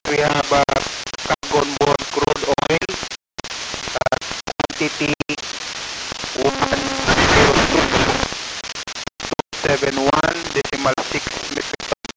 we have cargo on board crude oil at quantity 1.02271.6 metric